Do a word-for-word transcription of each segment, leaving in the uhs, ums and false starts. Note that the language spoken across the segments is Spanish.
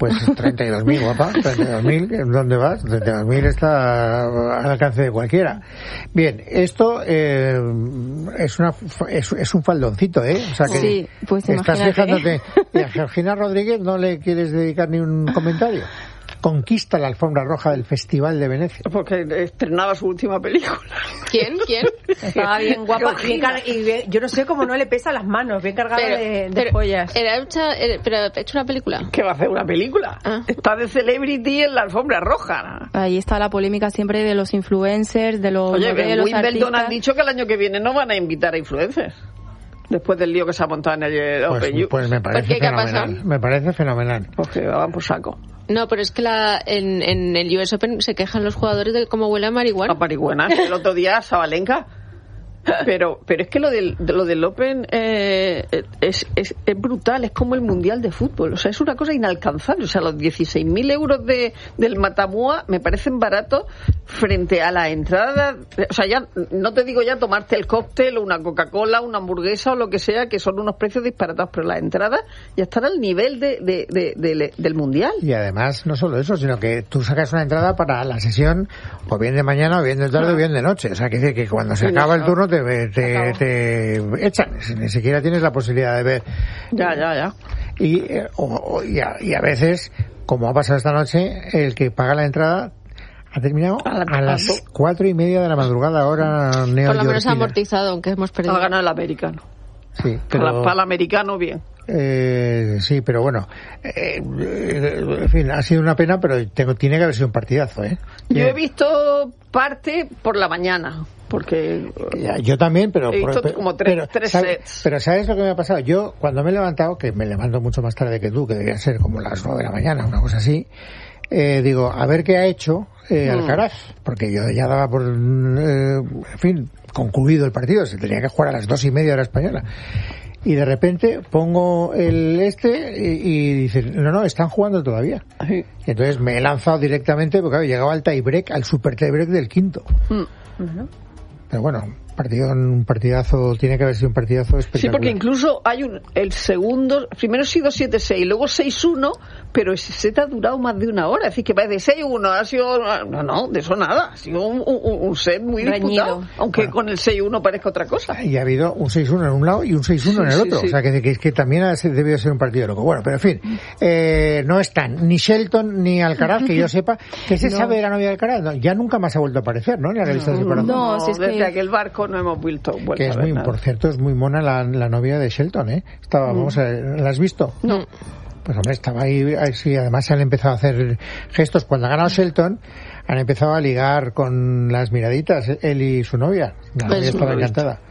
Pues treinta y dos mil, guapa, treinta y dos mil, ¿dónde vas? treinta y dos mil está al alcance de cualquiera. Bien, esto eh, es una es, es un faldoncito, ¿eh? O sea que sí, pues estás imagínate. fijándote. ¿Y a Georgina Rodríguez no le quieres dedicar ni un comentario? Conquista la alfombra roja del Festival de Venecia. Porque estrenaba su última película. ¿Quién? ¿Quién? Estaba bien guapa. Bien car- y bien- yo no sé cómo no le pesan las manos, bien cargada Pero- de, de pero joyas. Era hecha, era- pero ha hecho una película. ¿Qué va a hacer una película? Ah. Está de celebrity en la alfombra roja. Ahí está la polémica siempre de los influencers, de los Oye, en modelos, Wimbledon artistas. han dicho que el año que viene no van a invitar a influencers. Después del lío que se ha montado en el Pues, Open U. pues me ¿Por parece qué? ¿Qué ha fenomenal. pasado? Me parece fenomenal. Pues que van por saco. No, pero es que la, en, en el U S Open se quejan los jugadores de cómo huele a marihuana. A marihuana. El otro día Sabalenka. Pero pero es que lo del, de lo del Open eh, es, es, es brutal, es como el Mundial de Fútbol, o sea, es una cosa inalcanzable, o sea, los dieciséis mil euros de, del Matamua me parecen baratos frente a la entrada, o sea, ya no te digo ya tomarte el cóctel o una Coca-Cola, una hamburguesa o lo que sea, que son unos precios disparatados, pero la entrada ya están al nivel de, de, de, de, del Mundial. Y además, no solo eso, sino que tú sacas una entrada para la sesión o bien de mañana, o bien de tarde, o bien de noche. O sea, que dice que cuando se Sí, acaba no, el turno te, te, te echan. Ni siquiera tienes la posibilidad de ver. Ya, ya, ya. Y, eh, o, o- y, a, y a veces, como ha pasado esta noche, el que paga la entrada ha terminado A la- a las cuatro y media de la madrugada, ahora Por lo menos ha neoyorquina. amortizado, aunque hemos perdido. Ha ganado el americano. Sí, Para, pero... para el americano, bien. Eh, sí, pero bueno, eh, eh, en fin, ha sido una pena, pero tengo, tiene que haber sido un partidazo, ¿eh? Yo Ya- he visto parte por la mañana, porque ya, yo también, pero... He visto pero- como tres- pero, tres ¿sabe- sets. pero ¿sabes lo que me ha pasado? Yo, cuando me he levantado, que me levanto mucho más tarde que tú, que debía ser como las nueve de la mañana, una cosa así, eh, digo, a ver qué ha hecho eh, Mm. Alcaraz, porque yo ya daba por, eh, en fin, concluido el partido, se tenía que jugar a las dos y media hora española. Y de repente pongo el este y, y dicen, no, no, están jugando todavía. sí. Y entonces me he lanzado directamente, porque claro, llegaba al tiebreak, al super tiebreak del quinto. Mm. Pero bueno, partido, un partidazo, tiene que haber sido un partidazo espectacular. Sí, porque incluso hay un el segundo, primero ha sido siete seis, luego seis uno, pero ese set ha durado más de una hora, es decir, que va de seis uno, ha sido, no, no, de eso nada, ha sido un, un, un set muy Reñido. disputado, aunque Bueno. con el seis uno parezca otra cosa. Y ha habido un seis uno en un lado y un seis uno Sí, en el sí, otro. sí. O sea, que, que, que también ha debido ser un partido loco. Bueno, pero en fin, eh, no están ni Shelton ni Alcaraz, que yo sepa. ¿Qué se No. sabe de la novia de Alcaraz? No, ya nunca más ha vuelto a aparecer, ¿no? En la revista de su corazón. No, si es desde que- aquel barco no hemos vuelto, vuelto Que es a ver muy, nada. por cierto, es muy mona la, la novia de Shelton, ¿eh? Estaba, vamos a ver, ¿la has visto? No. Pues hombre, estaba ahí, ahí sí, además se han empezado a hacer gestos. Cuando ha ganado Shelton, han empezado a ligar con las miraditas, él y su novia. La Pues novia estaba no lo he visto. encantada.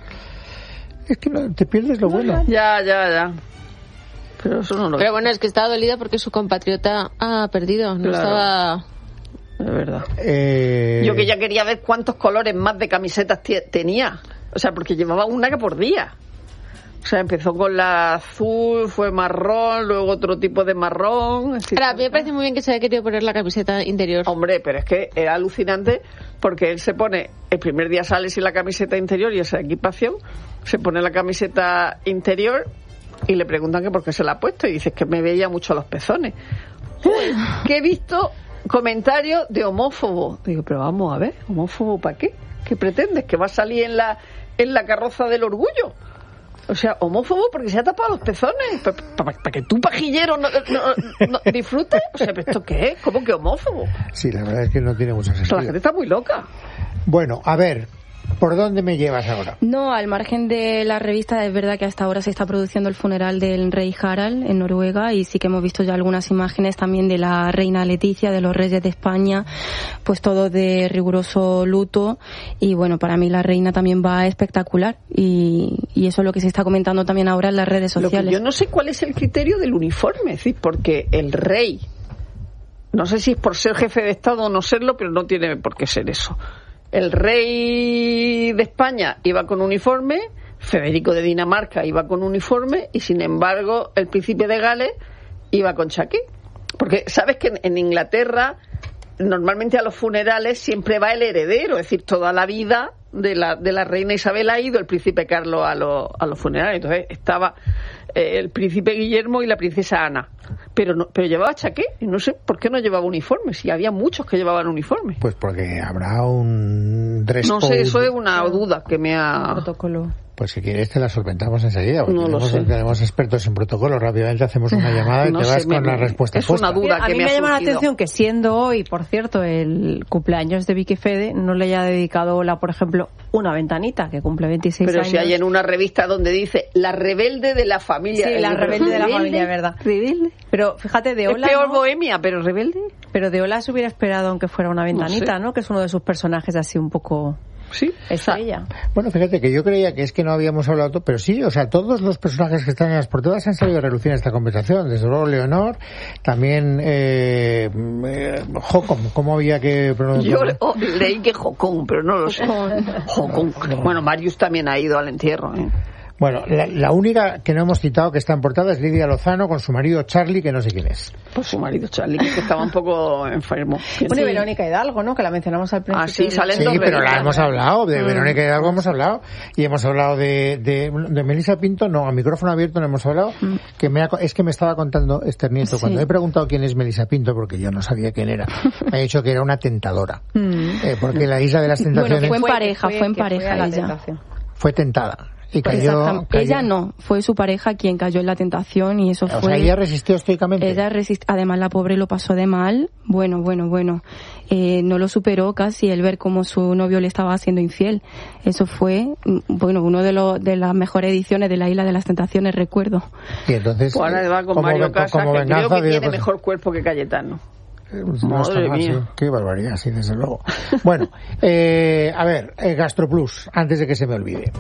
Es que no, te pierdes lo bueno. Ya, ya, ya. Pero eso no lo Pero bueno, es que estaba dolida porque su compatriota ha perdido. No Claro. estaba. es verdad. Eh, Yo que ya quería ver cuántos colores más de camisetas tie- tenía. O sea, porque llevaba una que por día. O sea, empezó con la azul, fue marrón, luego otro tipo de marrón. es decir, Ahora, a mí me parece muy bien que se haya querido poner la camiseta interior. Hombre, pero es que era alucinante porque él se pone, el primer día sale sin la camiseta interior y esa equipación, se pone la camiseta interior y le preguntan que por qué se la ha puesto y dice que me veía mucho los pezones. Joder, que he visto comentarios de homófobo. Digo, pero vamos a ver, ¿homófobo para qué? ¿Qué pretendes? ¿Que va a salir en la, en la carroza del orgullo? O sea, homófobo porque se ha tapado los pezones. Para que tú, pajillero, no, no, no disfrutes. O sea, ¿pero esto qué es? ¿Cómo que homófobo? Sí, la verdad es que no tiene mucho O sea, la sentido. gente está muy loca. Bueno, a ver, ¿por dónde me llevas ahora? No, al margen de la revista, es verdad que hasta ahora se está produciendo el funeral del rey Harald en Noruega y sí que hemos visto ya algunas imágenes también de la reina Leticia, de los reyes de España, pues todo de riguroso luto y bueno, para mí la reina también va espectacular y, y eso es lo que se está comentando también ahora en las redes Lo que sociales. yo no sé cuál es el criterio del uniforme, es decir, porque el rey, no sé si es por ser jefe de Estado o no serlo, pero no tiene por qué ser eso. El rey de España iba con uniforme, Federico de Dinamarca iba con uniforme y sin embargo el príncipe de Gales iba con chaqué. Porque sabes que en, en Inglaterra normalmente a los funerales siempre va el heredero, es decir, toda la vida de la, de la reina Isabel ha ido el príncipe Carlos a, los a los funerales. Entonces estaba eh, el príncipe Guillermo y la princesa Ana. Pero no, pero llevaba chaqué, y no sé por qué no llevaba uniforme, si había muchos que llevaban uniforme. Pues porque habrá un dress code. No sé, eso es una duda que me ha... Protocolo. Pues si quieres te la solventamos enseguida, porque no lo tenemos, sé. tenemos expertos en protocolo. Rápidamente hacemos una llamada y no te vas sé, me, con la respuesta es puesta. una duda a que mí me, me, ha llama la surgido. atención que siendo hoy, por cierto, el cumpleaños de Vicky Fede, no le haya dedicado Ola, por ejemplo, una ventanita, que cumple veintiséis Pero años. si hay en una revista donde dice la rebelde de la familia. Sí, la rebelde de la familia, ¿verdad? Rebelde. Pero fíjate, de Ola... Es peor ¿no? Bohemia, pero rebelde. Pero de Ola se hubiera esperado aunque fuera una ventanita, No sé. ¿no? Que es uno de sus personajes así un poco... Sí. Estrella. Bueno, fíjate que yo creía que es que no habíamos hablado, to- pero sí, o sea, todos los personajes que están en las portadas han salido a relucir en esta conversación. Desde luego Leonor, también eh, eh, Jocom, ¿cómo había que pronunciar? Yo le- oh, leí que Jocón, pero no lo sé. Jocón. Bueno, Marius también ha ido al entierro, ¿eh? Bueno, la, la única que no hemos citado que está en portada es Lidia Lozano con su marido Charlie, que no sé quién es. Pues su marido Charlie, que estaba un poco enfermo. Bueno, Sí. y Verónica Hidalgo, ¿no? Que la mencionamos al principio. Ah, sí, salen Sí, dos pero la Verónicas. hemos hablado, de Mm. Verónica Hidalgo hemos hablado, y hemos hablado de, de, de Melissa Pinto, no, a micrófono abierto no hemos hablado, que me ha, es que me estaba contando Esther Nieto, Sí. cuando he preguntado quién es Melissa Pinto, porque yo no sabía quién era, me ha dicho que era una tentadora, eh, porque la Isla de las Tentaciones Bueno, fue en Fue- pareja, que fue en que fue pareja a la ella. tentación. fue tentada. Y cayó, Exactam- cayó- Ella no, fue su pareja quien cayó en la tentación y eso O fue... sea, ella resistió estoicamente. Ella resist- Además, la pobre lo pasó de mal. Bueno, bueno, bueno. Eh, no lo superó casi el ver cómo su novio le estaba haciendo infiel. Eso fue, mm, bueno, uno de, los de las mejores ediciones de la Isla de las Tentaciones, recuerdo. Y entonces, Pues ahora va con como Mario ve- Casas, como que creo venganza, que digo, tiene pues, mejor cuerpo que Cayetano. eh, no está Madre mal, mía. sí. Qué barbaridad, sí, desde luego. Bueno, eh, a ver, eh, GastroPlus, antes de que se me olvide.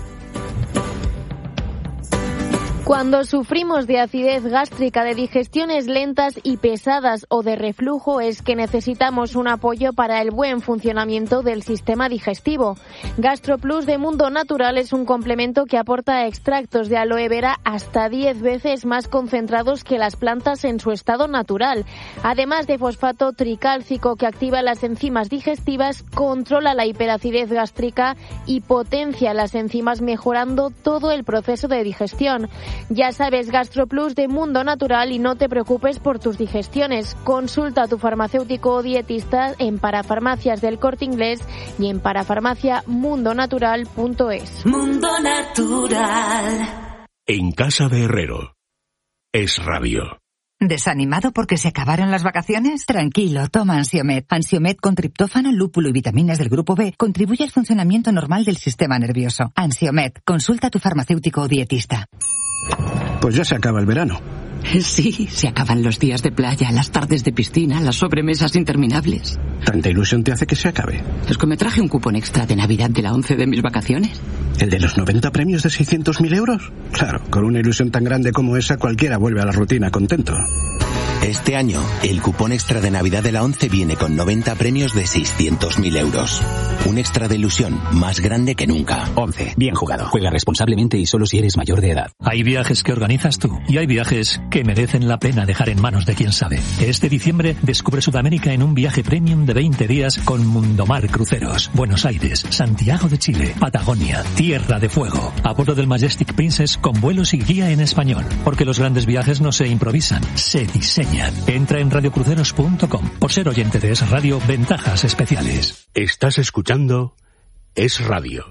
Cuando sufrimos de acidez gástrica, de digestiones lentas y pesadas o de reflujo, es que necesitamos un apoyo para el buen funcionamiento del sistema digestivo. GastroPlus de Mundo Natural es un complemento que aporta extractos de aloe vera hasta diez veces más concentrados que las plantas en su estado natural. Además de fosfato tricálcico que activa las enzimas digestivas, controla la hiperacidez gástrica y potencia las enzimas, mejorando todo el proceso de digestión. Ya sabes, GastroPlus de Mundo Natural, y no te preocupes por tus digestiones. Consulta a tu farmacéutico o dietista en Parafarmacias del Corte Inglés y en parafarmacia mundo natural punto es. Mundo Natural. En casa de Herrero. Es Radio. ¿Desanimado porque se acabaron las vacaciones? Tranquilo, toma Ansiomed. Ansiomed con triptófano, lúpulo y vitaminas del grupo B contribuye al funcionamiento normal del sistema nervioso. Ansiomed, consulta a tu farmacéutico o dietista. Pues ya se acaba el verano. Sí, se acaban los días de playa, las tardes de piscina, las sobremesas interminables. ¿Tanta ilusión te hace que se acabe? Es que me traje un cupón extra de Navidad de la once de mis vacaciones. ¿El de los noventa premios de seiscientos mil euros? Claro, con una ilusión tan grande como esa, cualquiera vuelve a la rutina contento. Este año, el cupón extra de Navidad de la once viene con noventa premios de seiscientos mil euros. Un extra de ilusión más grande que nunca. once. Bien jugado. Juega responsablemente y solo si eres mayor de edad. Hay viajes que organizas tú y hay viajes que merecen la pena dejar en manos de quien sabe. Este diciembre descubre Sudamérica en un viaje premium de veinte días con Mundomar Cruceros. Buenos Aires, Santiago de Chile, Patagonia, Tierra de Fuego. A bordo del Majestic Princess con vuelos y guía en español. Porque los grandes viajes no se improvisan, se diseñan. Entra en radiocruceros punto com. Por ser oyente de Es Radio, ventajas especiales. Estás escuchando Es Radio.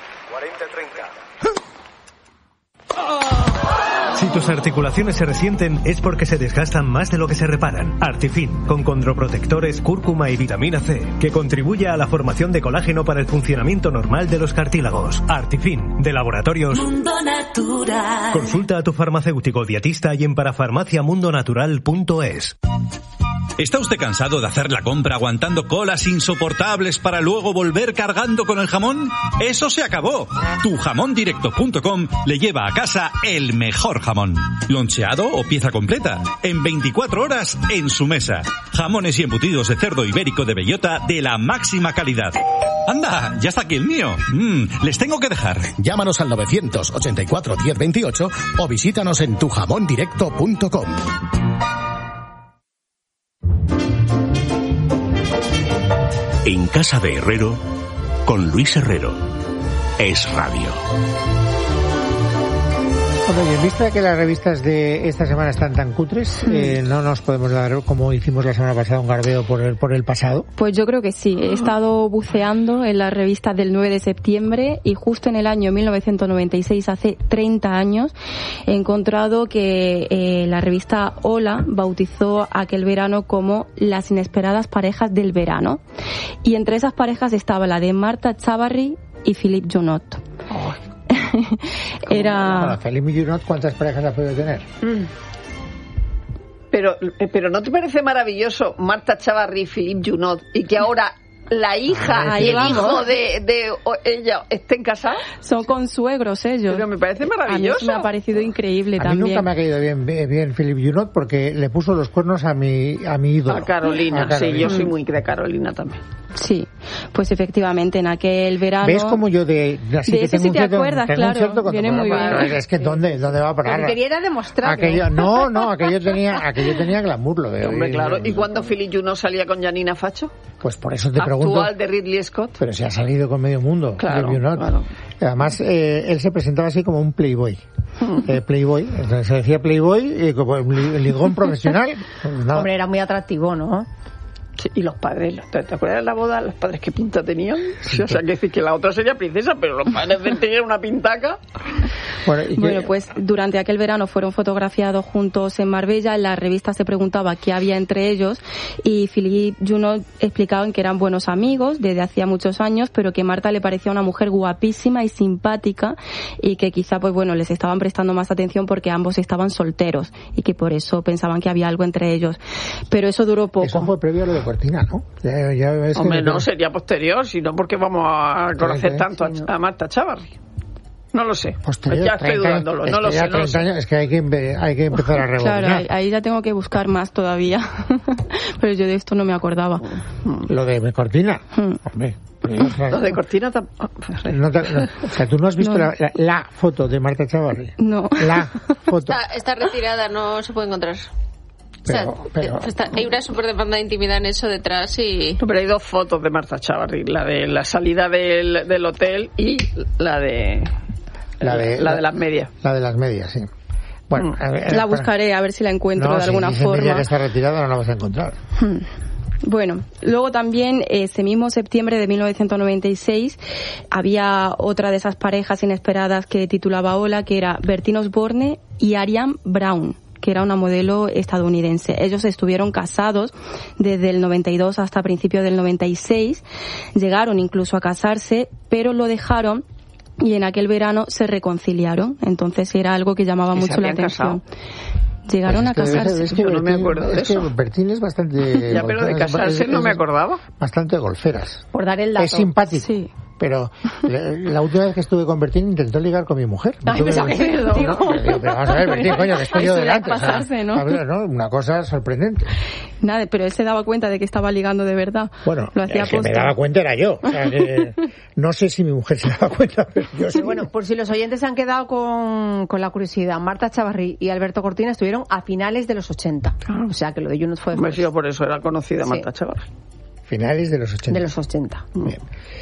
Si tus articulaciones se resienten es porque se desgastan más de lo que se reparan. Artifin, con condroprotectores, cúrcuma y vitamina C, que contribuye a la formación de colágeno para el funcionamiento normal de los cartílagos. Artifin, de Laboratorios Mundo Natural. Consulta a tu farmacéutico dietista y en parafarmacia mundo natural punto es. ¿Está usted cansado de hacer la compra aguantando colas insoportables para luego volver cargando con el jamón? ¡Eso se acabó! tu jamón directo punto com le lleva a casa el mejor jamón. Loncheado o pieza completa. En veinticuatro horas en su mesa. Jamones y embutidos de cerdo ibérico de bellota de la máxima calidad. ¡Anda! ¡Ya está aquí el mío! Mm, les tengo que dejar. Llámanos al novecientos ochenta y cuatro diez veintiocho o visítanos en tu jamón directo punto com. En casa de Herrero, con Luis Herrero. Es Radio. Bueno, y en vista de que las revistas de esta semana están tan cutres, mm. eh, no nos podemos dar, como hicimos la semana pasada, un garbeo por el, por el pasado. Pues yo creo que sí. He estado buceando en las revistas del nueve de septiembre y justo en el año mil novecientos noventa y seis, hace treinta años, he encontrado que eh, la revista Hola bautizó aquel verano como las inesperadas parejas del verano. Y entre esas parejas estaba la de Marta Chavarri y Philippe Junot. Oh. Era... Bueno, Philippe Junot, ¿cuántas parejas ha podido tener? Mm. Pero, pero ¿no te parece maravilloso Marta Chavarri y Philippe Junot y que ahora la hija y el hijo de, de ella estén casados? Son consuegros ellos. Pero me parece maravilloso. A mí me ha parecido increíble a también. A mí nunca me ha caído bien, bien Philippe Junot porque le puso los cuernos a mi, a mi ídolo. A Carolina, a Carolina. Sí, yo soy muy de Carolina también. Sí, pues efectivamente en aquel verano... ¿Ves como yo de... Así de que eso tengo sí un te cierto, acuerdas, tengo claro, un cierto viene muy bien. Es que ¿dónde, dónde va a parar? Lo que quería demostrar. Aquello, no, no, aquello tenía, aquello tenía glamour, lo veo. Hombre, claro. ¿Y cuándo Philippe Junot salía con Janina Facho? Pues por eso te Actual pregunto. Actual de Ridley Scott. Pero se ha salido con medio mundo. Claro, Junot. claro. Además, eh, él se presentaba así como un playboy. eh, playboy, entonces se decía playboy y como un ligón profesional. Pues nada. Hombre, era muy atractivo, ¿no? Sí, y los padres, ¿te, ¿te acuerdas de la boda? Los padres qué pinta tenían. Sí, o sea, que decir que la otra sería princesa, pero los padres tenían una pintaca. Bueno, bueno, pues durante aquel verano fueron fotografiados juntos en Marbella. En la revista se preguntaba qué había entre ellos y Philippe Junot explicaban que eran buenos amigos desde hacía muchos años, pero que Marta le parecía una mujer guapísima y simpática y que quizá, pues bueno, les estaban prestando más atención porque ambos estaban solteros y que por eso pensaban que había algo entre ellos. Pero eso duró poco. Eso fue previo a lo de Cortina, ¿no? Ya, ya ves Hombre, que no, sería posterior, sino porque vamos a conocer tanto sí, no. a, a Marta Chavarri. No lo sé. Posterior, ya estoy dudándolo. No lo sé. No lo sé. Años, es que hay que, hay que empezar a rebobinar. Claro, ahí, ahí ya tengo que buscar más todavía. Pero yo de esto no me acordaba. Lo de Cortina. Hmm. Hombre. Lo de Cortina tampoco. No, no, o sea, ¿tú no has visto no. la, la, la foto de Marta Chavarri? No. La foto. Está, está retirada, no se puede encontrar. Pero, o sea, pero, está, hay una súper demanda de intimidad en eso detrás y... No, pero hay dos fotos de Marta Chavarri, la de la salida del, del hotel y la de la de, la, la de las medias. La de las medias, sí. Bueno, a ver, la buscaré a ver si la encuentro no, de alguna si forma. Si que está retirada no la vas a encontrar. Hmm. Bueno, luego también ese mismo septiembre de mil novecientos noventa y seis había otra de esas parejas inesperadas que titulaba Hola, que era Bertine Osborne y Ariane Brown, que era una modelo estadounidense. Ellos estuvieron casados desde el noventa y dos hasta principios del noventa y seis, llegaron incluso a casarse, pero lo dejaron y en aquel verano se reconciliaron. Entonces era algo que llamaba mucho la atención. Casado? Llegaron pues es a casarse. Es que yo no me acuerdo de es eso. Que Bertine es bastante... ya, pero de casarse es, no me acordaba. Bastante golferas. Por dar el dato. Es simpático. Sí. Pero la, la última vez que estuve con Bertín intentó ligar con mi mujer. Ay, me saqué que... no, no, pero, pero vamos a ver, Bertín, coño, que estoy yo delante. Pasarse, o sea, ¿no? Ver, ¿no? Una cosa sorprendente. Nada, pero él se daba cuenta de que estaba ligando de verdad. Bueno, lo hacía el que me daba cuenta era yo. O sea, que no sé si mi mujer se daba cuenta, pero yo sí. Bueno, por si los oyentes se han quedado con, con la curiosidad, Marta Chavarri y Alberto Cortina estuvieron a finales de los ochenta. Ah. O sea, que lo de Junot fue... Me he sido por eso, era conocida sí. Marta Chavarri. Finales de los ochenta. De los ochenta. Bien.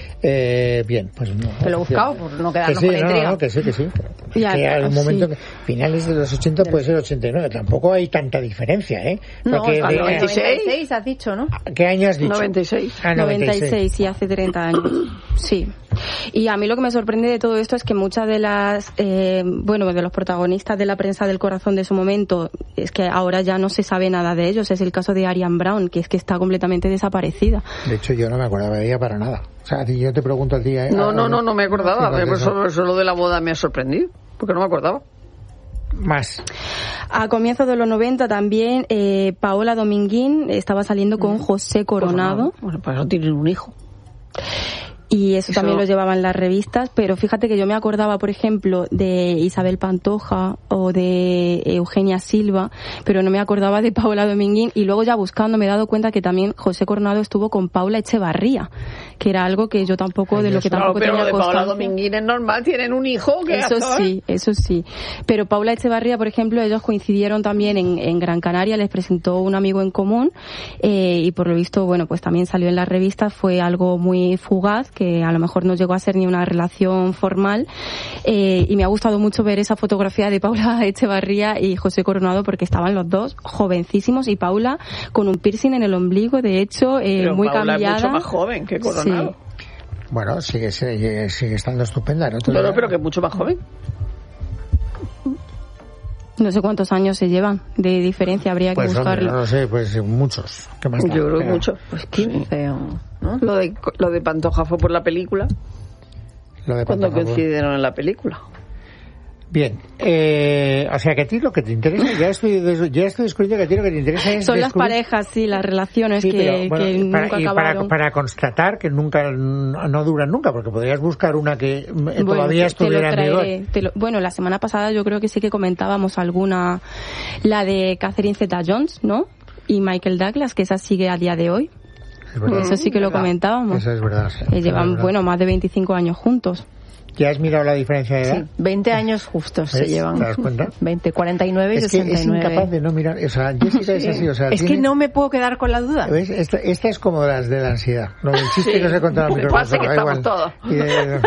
Eh, bien, pues no. Te lo he buscado por no quedarnos que sí, con la intriga. No, no, que sí, que sí. Ya, que hay un sí. momento que finales de los ochenta puede ser ochenta y nueve. Tampoco hay tanta diferencia, ¿eh? No, porque de, noventa y seis. noventa y seis has dicho, ¿no? ¿Qué año has dicho? noventa y seis. Ah, noventa y seis. noventa y seis, sí, hace treinta años. Sí. Y a mí lo que me sorprende de todo esto es que muchas de las, eh, bueno, de los protagonistas de la prensa del corazón de su momento, es que ahora ya no se sabe nada de ellos. Es el caso de Ariane Brown, que es que está completamente desaparecida. De hecho, yo no me acordaba de ella para nada. O sea, yo te pregunto a ti... ¿eh? No, no, no, no me acordaba. Por eso, eso lo de la boda me ha sorprendido, porque no me acordaba. Más. A comienzos de los noventa también eh, Paola Dominguín estaba saliendo con José Coronado. Bueno, pues no tienen un hijo. Y eso, eso también lo llevaban las revistas, pero fíjate que yo me acordaba, por ejemplo, de Isabel Pantoja o de Eugenia Silva, pero no me acordaba de Paola Dominguín, y luego ya buscando me he dado cuenta que también José Coronado estuvo con Paula Echevarría, que era algo que yo tampoco, Ay, de lo que tampoco no, pero tenía de constancia. Paola Dominguín es normal, tienen un hijo. ¿Qué Eso actor? sí, eso sí. Pero Paula Echevarría, por ejemplo, ellos coincidieron también en, en Gran Canaria, les presentó un amigo en común, eh, y por lo visto, bueno, pues también salió en las revistas, fue algo muy fugaz, que a lo mejor no llegó a ser ni una relación formal, eh, y me ha gustado mucho ver esa fotografía de Paula Echevarría y José Coronado, porque estaban los dos jovencísimos, y Paula con un piercing en el ombligo, de hecho, eh, Pero muy Paula cambiada. es mucho más joven que Coronado. Sí. Bueno, sigue, sigue, sigue estando estupenda, ¿no? No, no, pero que es mucho más joven. No sé cuántos años se llevan de diferencia, habría que pues, buscarlo. Hombre, no lo sé, pues muchos. ¿Qué más da? Yo creo que Pero- muchos. Pues quince, ¿no? Lo de, lo de Pantoja fue por la película. Lo de Cuando Pantoja fue- coincidieron en la película. Bien, eh, o sea que a ti lo que te interesa, ya estoy, des- ya estoy descubriendo que a ti lo que te interesa es Son las descubrir- parejas, sí, las relaciones Sí, que, pero, bueno, que para, nunca y para, acabaron. para constatar que nunca no duran nunca, porque podrías buscar una que eh, Bueno, todavía te- te lo estuviera en vigor. traeré, te lo- bueno, la semana pasada yo creo que sí que comentábamos alguna, la de Catherine Zeta-Jones, ¿no? Y Michael Douglas, que esa sigue a día de hoy. Es verdad. Eso sí que lo Verdad. comentábamos. Eso es verdad. sí. Eh, Eso llevan, es verdad. bueno, más de veinticinco años juntos. ¿Ya has mirado la diferencia de edad? Sí, veinte años justos se ¿Ves? llevan. ¿Te das cuenta? veinte, cuarenta y nueve y Es que sesenta y es nueve. incapaz de no mirar. O sea, Jessica es así. O sea, es que tiene- no me puedo quedar con la duda. ¿Ves? Esta, esta es como las de la ansiedad. Lo del chiste Sí. que os he contado al Me micrófono. pasa que da estamos igual. todos. Y de-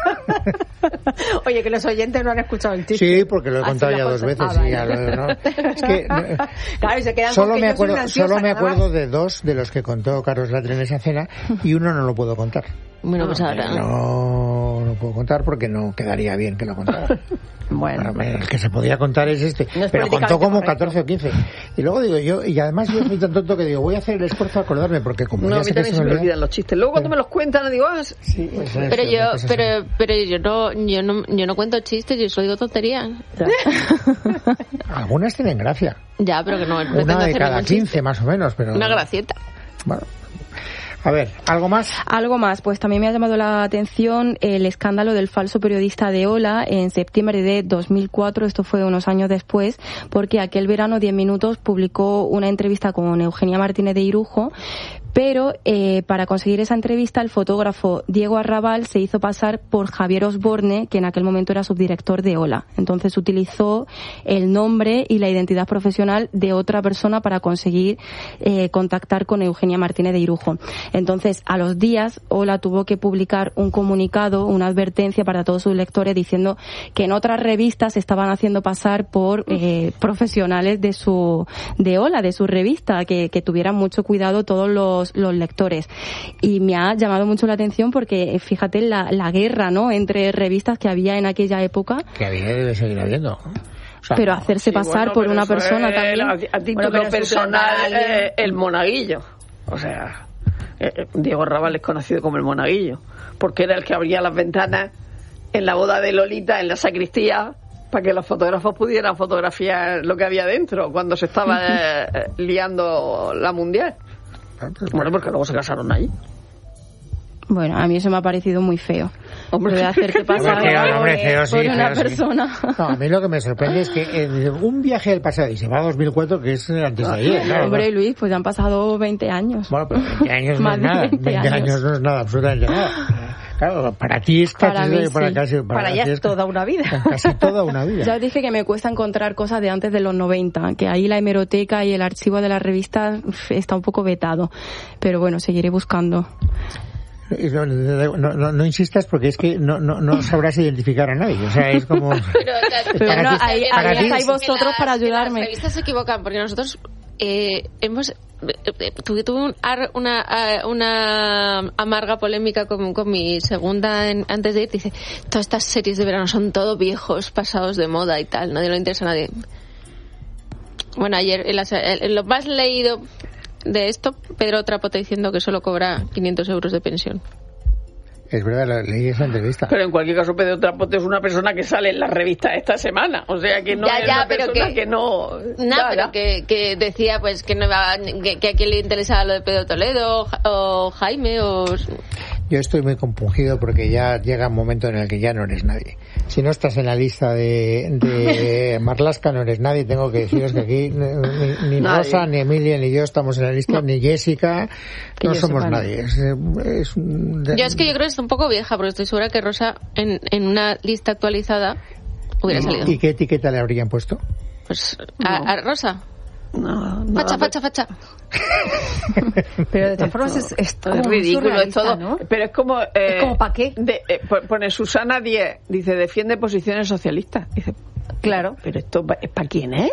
Oye, que los oyentes no han escuchado el chiste. Sí, porque lo he Así contado la ya dos cosa. veces. Ah, y ya vale. lo- ¿no? Es que no- Claro, y se quedan solo con que me yo soy acuerdo, una ansiosa, solo me nada acuerdo más. de dos de los que contó Carlos Latre en esa cena y uno no lo puedo contar. Bueno, pues ahora. No lo puedo contar porque no quedaría bien que lo contara. Bueno, el que se podía contar es este, No es pero contó políticamente como correcto. catorce o quince. Y luego digo yo, y además yo soy tan tonto que digo, voy a hacer el esfuerzo de acordarme porque como No, ya a mí sé que también se se me olvida. olvidan los chistes. Luego cuando me los cuentan, digo, ah, sí, pues eso, Pero me yo, pasa así. pero, pero yo no, yo no, yo no cuento chistes, yo solo digo tonterías. Algunas tienen gracia. Ya, pero que no pretendo Una de hacer cada ningún chiste. quince más o menos, pero Una gracieta. bueno. A ver, ¿algo más? Algo más, pues también me ha llamado la atención el escándalo del falso periodista de Hola en septiembre de dos mil cuatro, esto fue unos años después, porque aquel verano diez minutos publicó una entrevista con Eugenia Martínez de Irujo, pero eh, para conseguir esa entrevista el fotógrafo Diego Arrabal se hizo pasar por Javier Osborne, que en aquel momento era subdirector de Hola. Entonces utilizó el nombre y la identidad profesional de otra persona para conseguir eh, contactar con Eugenia Martínez de Irujo. Entonces, a los días, Hola tuvo que publicar un comunicado, una advertencia para todos sus lectores diciendo que en otras revistas se estaban haciendo pasar por eh, profesionales de su de Hola, de su revista, que, que tuvieran mucho cuidado todos los, los lectores. Y me ha llamado mucho la atención porque, fíjate, la, la guerra, ¿no?, entre revistas que había en aquella época. Que había de seguir habiendo. O sea, Pero hacerse sí, pasar bueno, por pero una eso persona es también. A, a título Bueno, pero su personal, plan de eh, el monaguillo. O sea, eh, Diego Arrabal es conocido como el monaguillo, porque era el que abría las ventanas en la boda de Lolita, en la sacristía, para que los fotógrafos pudieran fotografiar lo que había dentro cuando se estaba eh, liando la mundial. Bueno, porque luego se casaron allí. Bueno, a mí eso me ha parecido muy feo. Hombre, Lo de hacerte pasar Hombre, feo, por, hombre, feo, sí, por una feo, sí. persona. No, a mí lo que me sorprende es que eh, un viaje al pasado, y se va a dos mil cuatro, que es antes de ayer. Claro, Hombre, Luis, pues ya han pasado veinte años. Bueno, pero veinte años no Más es de nada. veinte veinte años. años no es nada, absolutamente nada. Claro, para ti es Para casi, mí para sí. casi, para, Para ya ti es toda una vida. Casi toda una vida. Ya os dije que me cuesta encontrar cosas de antes de los noventa, que ahí la hemeroteca y el archivo de las revistas uf, está un poco vetado. Pero bueno, seguiré buscando. No, no, no, no insistas porque es que no, no, no sabrás identificar a nadie. O sea, es como... Pero, Pero Para no, ti- ahí, para ahí ti- estáis vosotros las- para que ayudarme. Las revistas se equivocan porque nosotros eh, hemos eh, tuve, tuve un ar- una eh, una amarga polémica con, con mi segunda en- antes de ir. Dice, todas estas series de verano son todo viejos, pasados de moda y tal, nadie lo interesa a nadie. Bueno, ayer en, las- en lo más leído de esto, Pedro Trapo está diciendo que solo cobra quinientos euros de pensión. Es verdad, la- leí esa entrevista. Pero en cualquier caso, Pedro Trapote es una persona que sale en las revistas esta semana. O sea, que no Ya, es ya, una pero persona que- que, no... No, ya, pero ya. que, que decía pues que no iba, que, que a quién le interesaba lo de Pedro Toledo o, Ja- o Jaime o... Yo estoy muy compungido porque ya llega un momento en el que ya no eres nadie. Si no estás en la lista de, de Marlaska, no eres nadie. Tengo que deciros que aquí ni, ni Nadie. Rosa, ni Emilia, ni yo estamos en la lista, No. ni Jessica. Que No yo somos sepa, no. nadie. Es, es un- de- Yo es que yo creo que está un poco vieja porque estoy segura que Rosa en, en una lista actualizada hubiera salido. ¿Y qué etiqueta le habrían puesto? Pues a, a Rosa. No, no, facha, facha, facha. Pero de todas formas es, es, es ridículo, es todo. ¿No? Pero es como. Eh, es como ¿para qué? De, eh, pone Susana diez, dice, defiende posiciones socialistas. Dice, claro. Pero esto es para quién, ¿eh?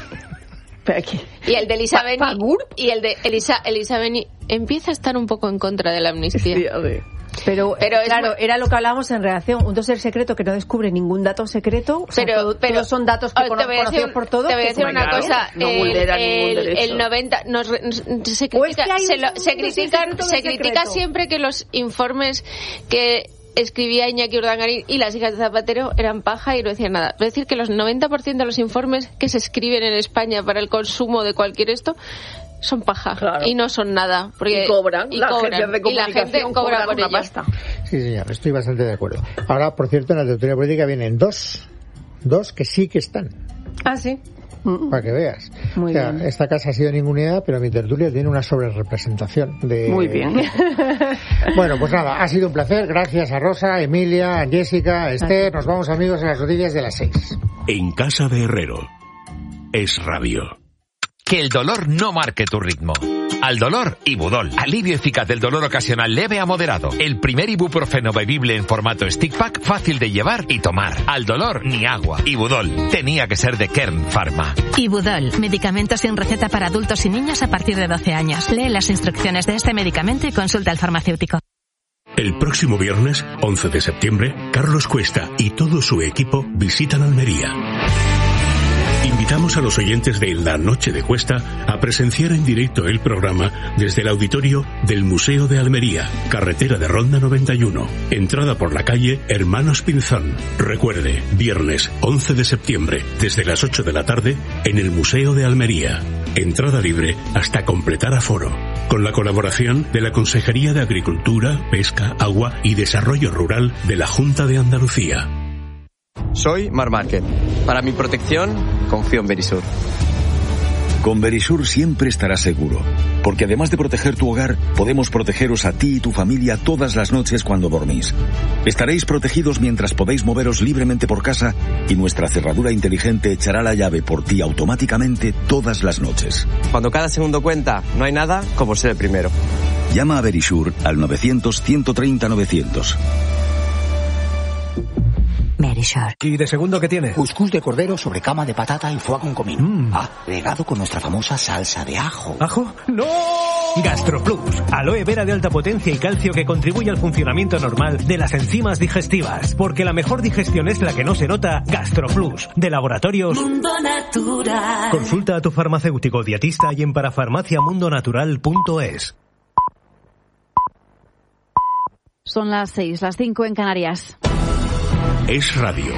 ¿Para quién? Y el de Elisa Beni. Pa, y el de Elisa, Elisa Beni empieza a estar un poco en contra de la amnistía. Sí, a ver. Pero, pero claro, muy... era lo que hablábamos en redacción, un dossier secreto que no descubre ningún dato secreto, o sea, pero, todo, pero todos son datos que cono- conocidos por todos. Te voy a decir una claro, cosa, no el, el, el noventa nos, se critica, es que se, lo, se critican, se critica siempre que los informes que escribía Iñaki Urdangarín y las hijas de Zapatero eran paja y no decían nada. Es decir, que los noventa por ciento de los informes que se escriben en España para el consumo de cualquier esto son paja, claro. Y no son nada. Porque y cobran, y las cobran, agencias de comunicación y la gente cobra por una ello. pasta. Sí, señor, estoy bastante de acuerdo. Ahora, por cierto, en la tertulia política vienen dos, dos que sí que están. Ah, sí. Para que veas. Muy o sea, bien. Esta casa ha sido ninguneada, pero mi tertulia tiene una sobrerepresentación de... Muy bien. Bueno, pues nada, ha sido un placer. Gracias a Rosa, Emilia, a Jessica, a Esther. Nos vamos, amigos, a las noticias de las seis. En casa de Herrero. Es Radio. Que el dolor no marque tu ritmo. Al dolor, Ibudol. Alivio eficaz del dolor ocasional leve a moderado. El primer ibuprofeno bebible en formato stick pack, fácil de llevar y tomar. Al dolor, ni agua. Ibudol. Tenía que ser de Kern Pharma. Ibudol. Medicamento sin receta para adultos y niños a partir de doce años. Lee las instrucciones de este medicamento y consulta al farmacéutico. El próximo viernes, once de septiembre, Carlos Cuesta y todo su equipo visitan Almería. Invitamos a los oyentes de La Noche de Cuesta a presenciar en directo el programa desde el auditorio del Museo de Almería, carretera de Ronda noventa y uno, entrada por la calle Hermanos Pinzón. Recuerde, viernes once de septiembre, desde las ocho de la tarde, en el Museo de Almería. Entrada libre hasta completar aforo. Con la colaboración de la Consejería de Agricultura, Pesca, Agua y Desarrollo Rural de la Junta de Andalucía. Soy Mar Márquez. Para mi protección, confío en Verisur. Con Verisur siempre estarás seguro, porque además de proteger tu hogar, podemos protegeros a ti y tu familia todas las noches cuando dormís. Estaréis protegidos mientras podéis moveros libremente por casa y nuestra cerradura inteligente echará la llave por ti automáticamente todas las noches. Cuando cada segundo cuenta, no hay nada como ser el primero. Llama a Verisur al novecientos, ciento treinta, novecientos. Verisur. ¿Y de segundo qué tiene? Cuscús de cordero sobre cama de patata y foie con comino. Mm. Ah, regado con nuestra famosa salsa de ajo. ¿Ajo? ¡No! GastroPlus. Aloe vera de alta potencia y calcio que contribuye al funcionamiento normal de las enzimas digestivas. Porque la mejor digestión es la que no se nota. GastroPlus. De Laboratorios Mundo Natural. Consulta a tu farmacéutico dietista y en parafarmacia mundo natural punto es. Son las seis, las cinco en Canarias. Es Radio.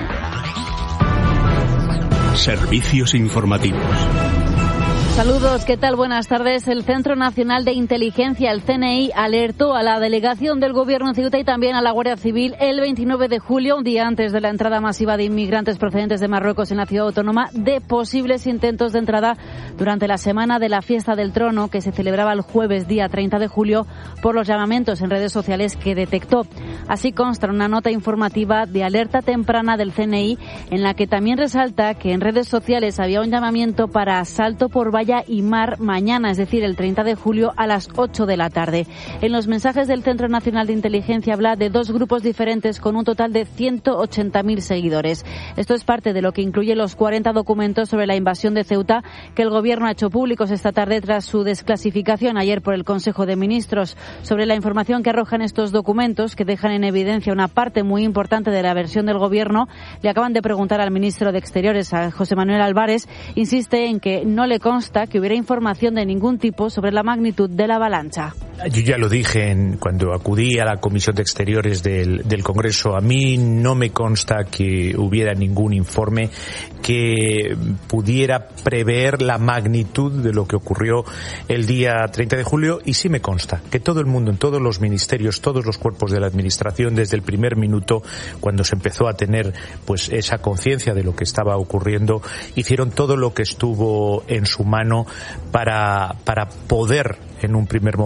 Servicios informativos. Saludos, ¿qué tal? Buenas tardes. El Centro Nacional de Inteligencia, el C N I, alertó a la delegación del Gobierno en Ceuta y también a la Guardia Civil el veintinueve de julio, un día antes de la entrada masiva de inmigrantes procedentes de Marruecos en la ciudad autónoma, de posibles intentos de entrada durante la semana de la Fiesta del Trono, que se celebraba el jueves día treinta de julio, por los llamamientos en redes sociales que detectó. Así consta una nota informativa de alerta temprana del C N I, en la que también resalta que en redes sociales había un llamamiento para asalto por valla y mar mañana, es decir, el treinta de julio a las ocho de la tarde. En los mensajes del Centro Nacional de Inteligencia habla de dos grupos diferentes con un total de ciento ochenta mil seguidores. Esto es parte de lo que incluye los cuarenta documentos sobre la invasión de Ceuta que el Gobierno ha hecho públicos esta tarde tras su desclasificación ayer por el Consejo de Ministros. Sobre la información que arrojan estos documentos, que dejan en evidencia una parte muy importante de la versión del Gobierno, le acaban de preguntar al ministro de Exteriores, a José Manuel Álvarez. Insiste en que no le consta que hubiera información de ningún tipo sobre la magnitud de la avalancha. Yo ya lo dije en, cuando acudí a la Comisión de Exteriores del, del Congreso. A mí no me consta que hubiera ningún informe que pudiera prever la magnitud de lo que ocurrió el día treinta de julio, y sí me consta que todo el mundo, en todos los ministerios, todos los cuerpos de la Administración, desde el primer minuto, cuando se empezó a tener pues esa conciencia de lo que estaba ocurriendo, hicieron todo lo que estuvo en su mano para, para poder, en un primer momento, para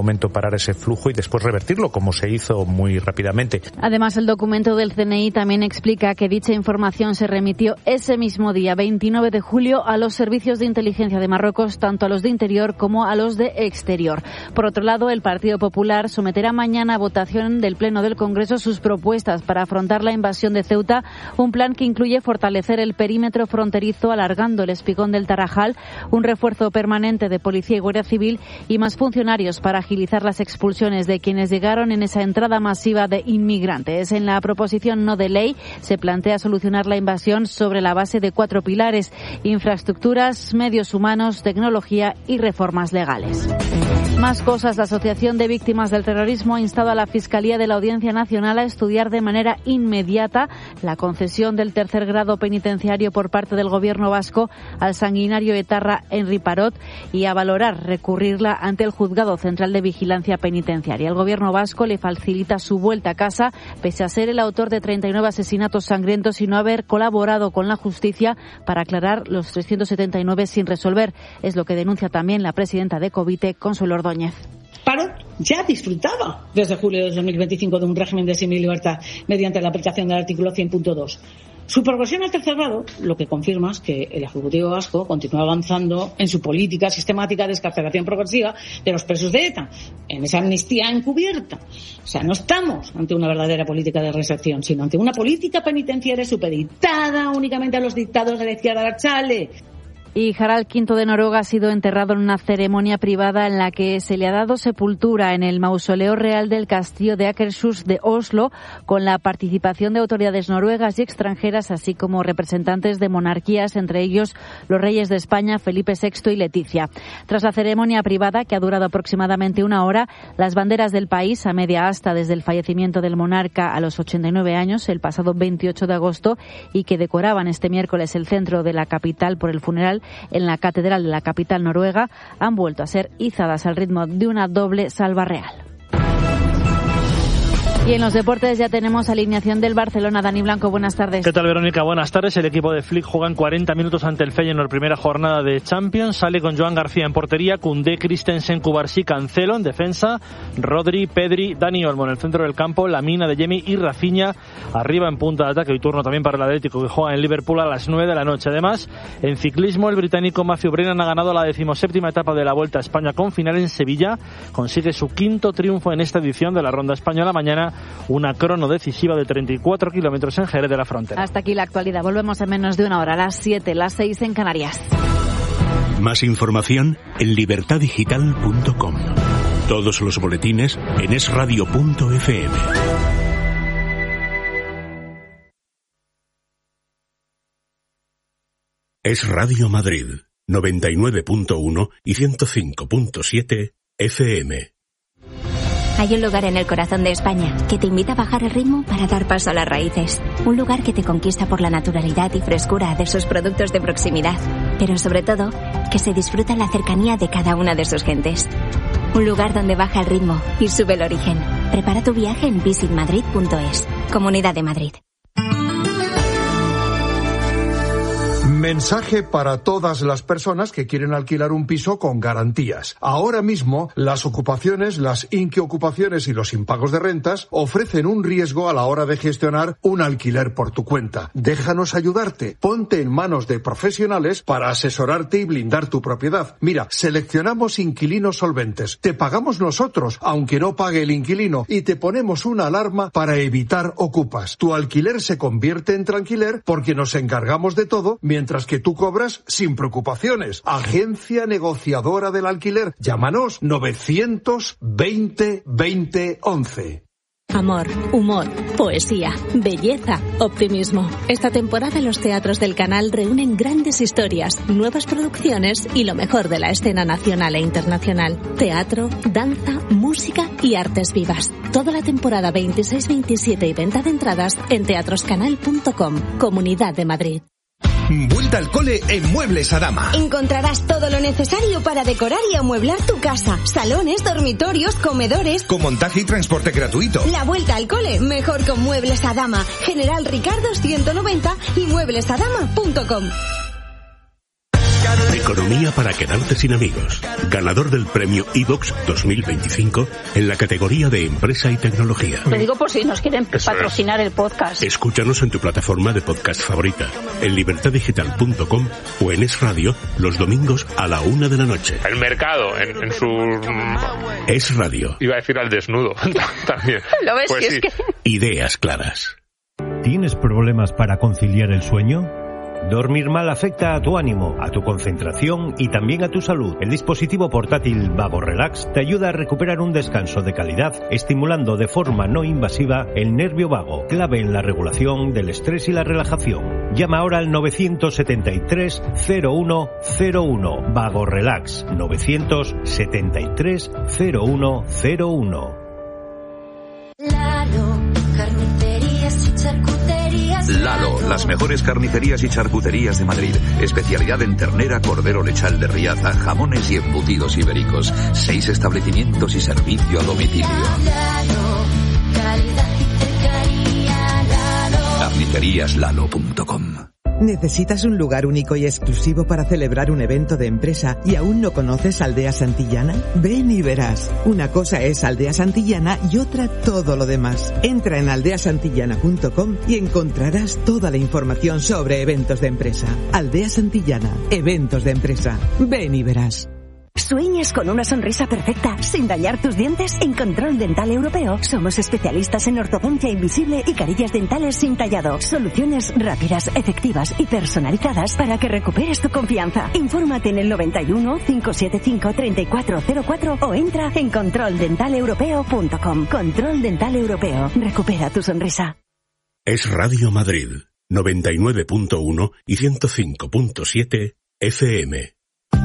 parar ese flujo y después revertirlo, como se hizo muy rápidamente. Además, el documento del C N I también explica que dicha información se remitió ese mismo día, veintinueve de julio, a los servicios de inteligencia de Marruecos, tanto a los de interior como a los de exterior. Por otro lado, el Partido Popular someterá mañana a votación del Pleno del Congreso sus propuestas para afrontar la invasión de Ceuta, un plan que incluye fortalecer el perímetro fronterizo alargando el espigón del Tarajal, un refuerzo permanente de policía y guardia civil y más funcionarios para agilizar las expulsiones de quienes llegaron en esa entrada masiva de inmigrantes. En la proposición no de ley se plantea solucionar la invasión sobre la base de cuatro pilares: infraestructuras, medios humanos, tecnología y reformas legales. Más cosas. La Asociación de Víctimas del Terrorismo ha instado a la Fiscalía de la Audiencia Nacional a estudiar de manera inmediata la concesión del tercer grado penitenciario por parte del Gobierno vasco al sanguinario etarra Henri Parot y a valorar recurrirla ante el Juzgado Central de Vigilancia Penitenciaria. El Gobierno vasco le facilita su vuelta a casa pese a ser el autor de treinta y nueve asesinatos sangrientos y no haber colaborado con la justicia para aclarar los trescientos setenta y nueve sin resolver. Es lo que denuncia también la presidenta de Covite, Consuelo Ordóñez. Parot ya disfrutaba desde julio de dos mil veinticinco de un régimen de semilibertad mediante la aplicación del artículo cien punto dos. Su progresión al tercer grado lo que confirma es que el Ejecutivo vasco continúa avanzando en su política sistemática de excarcelación progresiva de los presos de ETA, en esa amnistía encubierta. O sea, no estamos ante una verdadera política de reinserción, sino ante una política penitenciaria supeditada únicamente a los dictados de la izquierda Abertzale. Y Harald quinto de Noruega ha sido enterrado en una ceremonia privada en la que se le ha dado sepultura en el mausoleo real del castillo de Akershus de Oslo, con la participación de autoridades noruegas y extranjeras, así como representantes de monarquías, entre ellos los reyes de España, Felipe sexto y Leticia. Tras la ceremonia privada, que ha durado aproximadamente una hora, las banderas del país, a media asta desde el fallecimiento del monarca a los ochenta y nueve años, el pasado veintiocho de agosto, y que decoraban este miércoles el centro de la capital por el funeral en la catedral de la capital noruega, han vuelto a ser izadas al ritmo de una doble salva real. Y en los deportes ya tenemos alineación del Barcelona. Dani Blanco, buenas tardes. ¿Qué tal, Verónica? Buenas tardes. El equipo de Flick juega en cuarenta minutos ante el Feyenoord, primera jornada de Champions. Sale con Joan García en portería, Koundé, Christensen, Cubarsí, Cancelo en defensa, Rodri, Pedri, Dani Olmo en el centro del campo, Lamina, De Jemi y Rafinha arriba en punta de ataque. Hoy turno también para el Atlético, que juega en Liverpool a las nueve de la noche. Además, en ciclismo, el británico Matthew Brennan ha ganado la decimoséptima etapa de la Vuelta a España con final en Sevilla. Consigue su quinto triunfo en esta edición de la Ronda Española. Mañana una crono decisiva de treinta y cuatro kilómetros en Jerez de la Frontera. Hasta aquí la actualidad. Volvemos en menos de una hora, a las siete, las seis en Canarias. Más información en libertad digital punto com. Todos los boletines en es radio punto efe eme. Es Radio Madrid, noventa y nueve punto uno y ciento cinco punto siete efe eme. Hay un lugar en el corazón de España que te invita a bajar el ritmo para dar paso a las raíces. Un lugar que te conquista por la naturalidad y frescura de sus productos de proximidad, pero sobre todo, que se disfruta en la cercanía de cada una de sus gentes. Un lugar donde baja el ritmo y sube el origen. Prepara tu viaje en visit madrid punto es. Comunidad de Madrid. Mensaje para todas las personas que quieren alquilar un piso con garantías. Ahora mismo, las ocupaciones, las inquiocupaciones y los impagos de rentas ofrecen un riesgo a la hora de gestionar un alquiler por tu cuenta. Déjanos ayudarte. Ponte en manos de profesionales para asesorarte y blindar tu propiedad. Mira, seleccionamos inquilinos solventes. Te pagamos nosotros, aunque no pague el inquilino, y te ponemos una alarma para evitar ocupas. Tu alquiler se convierte en tranquiler porque nos encargamos de todo, mientras que tú cobras sin preocupaciones. Agencia negociadora del alquiler. Llámanos novecientos veinte veinte once. Amor, humor, poesía, belleza, optimismo. Esta temporada los teatros del canal reúnen grandes historias, nuevas producciones y lo mejor de la escena nacional e internacional. Teatro, danza, música y artes vivas. Toda la temporada veintiséis veintisiete y venta de entradas en teatroscanal punto com. Comunidad de Madrid. Vuelta al cole en Muebles Adama. Encontrarás todo lo necesario para decorar y amueblar tu casa. Salones, dormitorios, comedores. Con montaje y transporte gratuito. La vuelta al cole, mejor con Muebles Adama. General Ricardo ciento noventa y muebles adama punto com. Economía para quedarte sin amigos. Ganador del premio iVox dos mil veinticinco en la categoría de Empresa y Tecnología. Lo digo por si nos quieren Eso patrocinar es. el podcast. Escúchanos en tu plataforma de podcast favorita, en libertad digital punto com o en Es Radio los domingos a la una de la noche. El mercado en, en su... Es Radio. Iba a decir al desnudo también. ¿Lo ves? Pues Si sí. es que... Ideas claras. ¿Tienes problemas para conciliar el sueño? Dormir mal afecta a tu ánimo, a tu concentración y también a tu salud. El dispositivo portátil Vago Relax te ayuda a recuperar un descanso de calidad, estimulando de forma no invasiva el nervio vago, clave en la regulación del estrés y la relajación. Llama ahora al nueve siete tres cero uno cero uno. Vago Relax nueve siete tres cero uno cero uno. Lalo, carnicerías y charcuterías. Lalo, las mejores carnicerías y charcuterías de Madrid. Especialidad en ternera, cordero lechal de Riaza, jamones y embutidos ibéricos. Seis establecimientos y servicio a domicilio. Lalo, calidad y cercanía. Lalo. carnicerías lalo punto com. ¿Necesitas un lugar único y exclusivo para celebrar un evento de empresa y aún no conoces Aldea Santillana? Ven y verás. Una cosa es Aldea Santillana y otra todo lo demás. Entra en aldea santillana punto com y encontrarás toda la información sobre eventos de empresa. Aldea Santillana, eventos de empresa. Ven y verás. ¿Sueñas con una sonrisa perfecta sin dañar tus dientes? En Control Dental Europeo somos especialistas en ortodoncia invisible y carillas dentales sin tallado. Soluciones rápidas, efectivas y personalizadas para que recuperes tu confianza. Infórmate en el noventa y uno, cinco siete cinco, treinta y cuatro cero cuatro o entra en control dental europeo punto com. Control Dental Europeo. Recupera tu sonrisa. Es Radio Madrid, noventa y nueve punto uno y ciento cinco punto siete F M.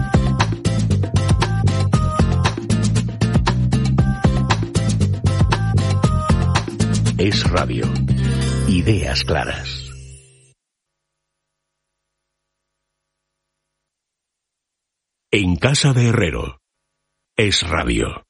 Es Radio. Ideas claras. En casa de Herrero. Es Radio.